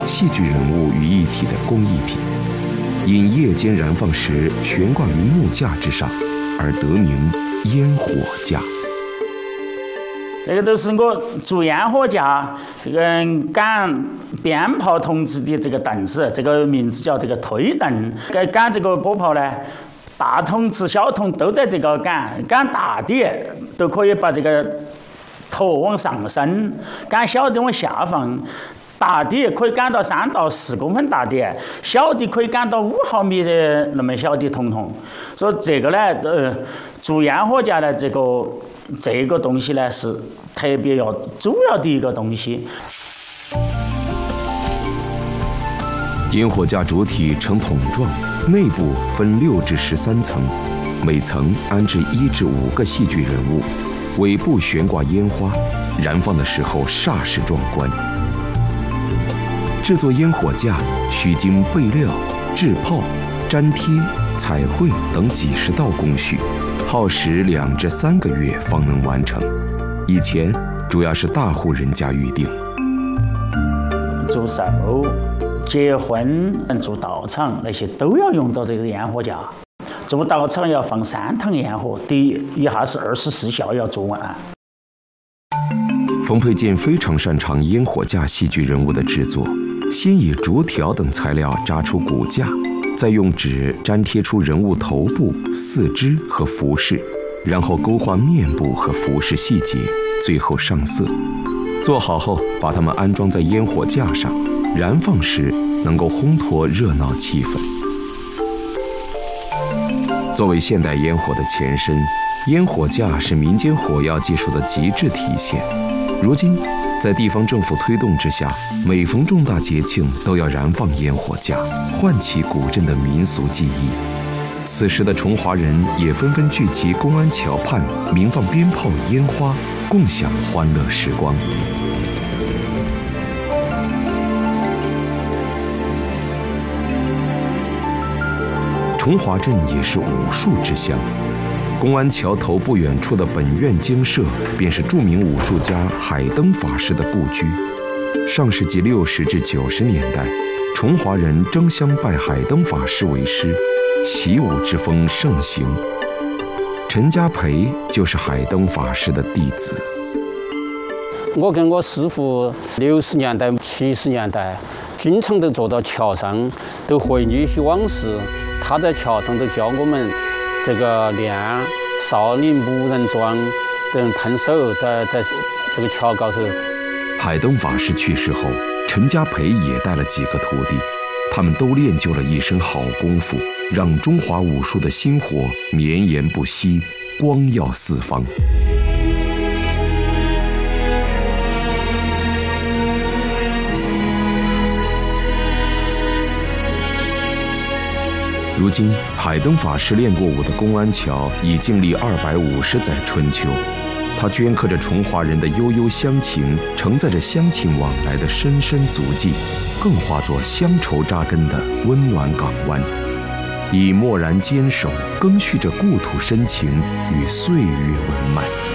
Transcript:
戏剧人物于一体的工艺品，因夜间燃放时悬挂于木架之上，而得名烟火架。 这个都是我做烟火架这个赶鞭炮同志的这个凳子，这个名字叫这个推凳。赶这个火炮呢，大筒子、小筒都在这个赶大的都可以把这个头往上升，赶小的往下放。大的可以赶到3到4公分大的，小的可以赶到5毫米的那么小的筒。所以这个呢，做烟火架的这个东西呢是特别主要的一个东西。 烟火架主体呈筒状，内部分6至13层，每层安置1至5个戏剧人物，尾部悬挂烟花，燃放的时候煞是壮观。制作烟火架需经备料、制炮、粘贴、彩绘等几十道工序，耗时2至3个月方能完成。以前主要是大户人家预定。 祝寿、结婚、做道场那些都要用到这个烟火架。做道场要放3趟烟火，一下是24孝要做完。 冯佩建非常擅长烟火架戏剧人物的制作。先以竹条等材料扎出骨架，再用纸粘贴出人物头部、四肢和服饰，然后勾画面部和服饰细节，最后上色。做好后，把它们安装在烟火架上，燃放时能够烘托热闹气氛。作为现代烟火的前身，烟火架是民间火药技术的极致体现。如今，在地方政府推动之下，每逢重大节庆都要燃放烟火架，唤起古镇的民俗记忆。此时的崇华人也纷纷聚集公安桥畔，鸣放鞭炮、烟花，共享欢乐时光。崇华镇也是武术之乡。公安桥头不远处的本院精舍，便是著名武术家海灯法师的故居。上世纪60至90年代，崇华人争相拜海灯法师为师，习武之风盛行。陈家培就是海灯法师的弟子。 我跟我师父60年代、70年代，经常都坐到桥上，都回忆起往事。他在桥上都教我们这个练少林无人桩等喷手，在这个桥高头。 海灯法师去世后，陈家培也带了几个徒弟，他们都练就了一身好功夫，让中华武术的薪火绵延不息，光耀四方。如今，海灯法师练过武的公安桥已经历250载春秋，它镌刻着崇华人的悠悠乡情，承载着乡亲往来的深深足迹，更化作乡愁扎根的温暖港湾，以默然坚守，赓续着故土深情与岁月文脉。